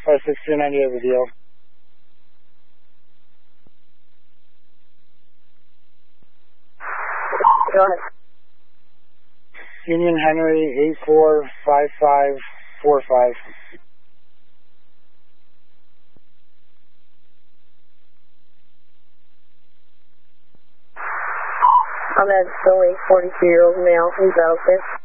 6298 with you. Go ahead. Union Henry 845545. I'm at still a 42-year-old male. Is that okay?